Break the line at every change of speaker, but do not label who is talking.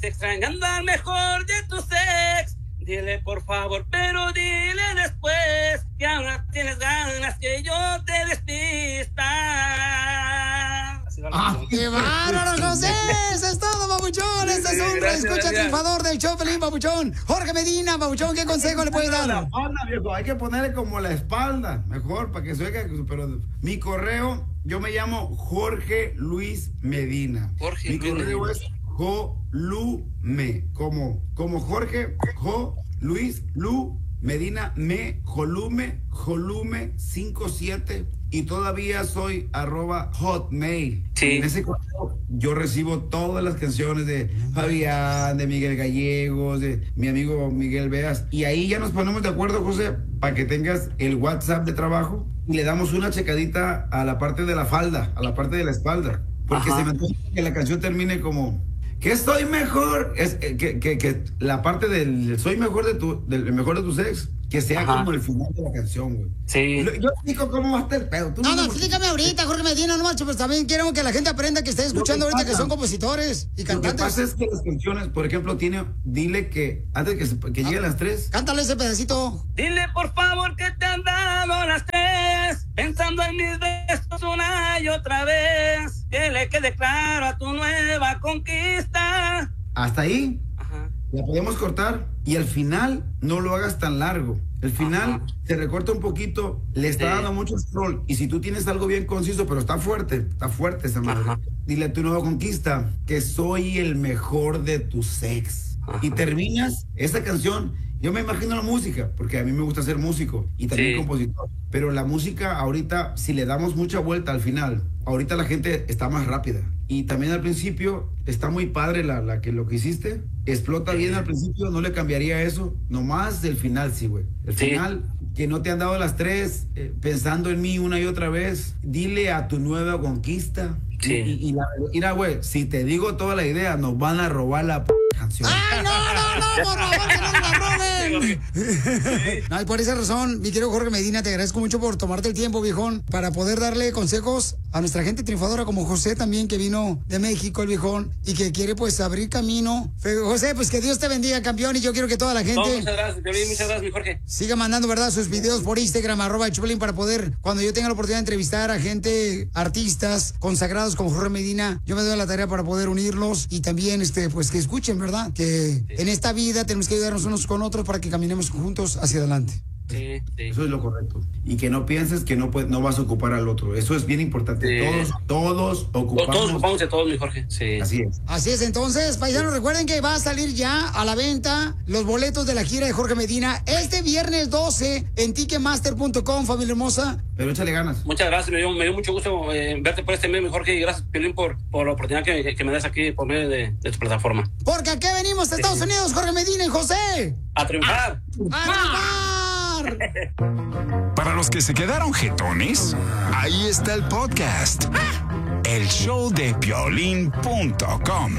extrañando al mejor de tus ex. Dile por favor, pero dile después que ahora tienes ganas que yo te despista.
¡Qué bárbaro, José! ¡Eso es todo, papuchón! Este es un escucha triunfador del show, Pelín, papuchón. Jorge Medina, papuchón, ¿qué consejo le puede dar?
La espalda, viejo, hay que ponerle como la espalda, mejor, para que se oiga. Pero mi correo, yo me llamo Jorge Luis Medina. Mi correo es Jolume, como Jorge, Luis, Medina, Jolume 57, y todavía soy @hotmail.
Sí.
En ese correo yo recibo todas las canciones de Fabián, de Miguel Gallegos, de mi amigo Miguel Beas, y ahí ya nos ponemos de acuerdo, José, para que tengas el WhatsApp de trabajo y le damos una checadita a la parte de la falda, a la parte de la espalda, porque se me antoja que la canción termine como que estoy mejor, es que la parte del soy mejor del mejor de tus ex, que sea como el final de la canción, güey.
Sí.
Yo explico cómo va a estar el pedo.
No, explícame ahorita, Jorge Medina, no macho, pues también quiero que la gente aprenda que esté escuchando ahorita que son compositores y cantantes.
Lo que pasa es que las canciones, por ejemplo, dile que antes que llegue a las 3.
Cántale ese pedacito.
Dile por favor que te han dado las 3, pensando en mis besos una y otra vez, que le quede claro a tu nueva conquista.
Hasta ahí. La podemos cortar y al final no lo hagas tan largo. El final se recorta un poquito, le está dando mucho scroll. Y si tú tienes algo bien conciso, pero está fuerte esa madre. Dile a tu nueva conquista que soy el mejor de tus ex. Y terminas esa canción. Yo me imagino la música, porque a mí me gusta ser músico y también compositor. Pero la música ahorita, si le damos mucha vuelta al final, ahorita la gente está más rápida. Y también al principio está muy padre lo que hiciste. Explota bien al principio, no le cambiaría eso. Nomás del final, sí, güey. El final, que no te han dado las 3, pensando en mí una y otra vez. Dile a tu nueva conquista. Y mira, güey, si te digo toda la idea, nos van a robar la canción.
¡Ay, no, por favor, que no nos la roben! No, y por esa razón, mi querido Jorge Medina, te agradezco mucho por tomarte el tiempo, viejón, para poder darle consejos a nuestra gente triunfadora como José también, que vino de México, el viejón, y que quiere pues abrir camino. Pero, José, pues que Dios te bendiga, campeón, y yo quiero que toda la gente...
muchas gracias, muchas gracias, mi Jorge.
Siga mandando, ¿verdad?, sus videos por Instagram, @Chupelín, para poder, cuando yo tenga la oportunidad de entrevistar a gente, artistas consagrados como Jorge Medina, yo me doy a la tarea para poder unirlos y también, pues que escuchen, ¿verdad?, que en esta vida tenemos que ayudarnos unos con otros para que caminemos juntos hacia adelante.
Eso es lo correcto. Y que no pienses que no vas a ocupar al otro. Eso es bien importante. Todos ocupamos.
Todos ocupamos de todos, mi Jorge.
Así es.
Así es. Entonces, paisanos, recuerden que va a salir ya a la venta los boletos de la gira de Jorge Medina este viernes 12 en ticketmaster.com, familia hermosa.
Pero échale ganas.
Muchas gracias. Me dio mucho gusto verte por este medio, mi Jorge. Y gracias, Piolín, por la oportunidad que me das aquí por medio de tu plataforma.
Porque aquí venimos a Estados Unidos, Jorge Medina y José.
¡A triunfar!
¡A triunfar!
Para los que se quedaron jetones, ahí está el podcast. El show de Piolín.com.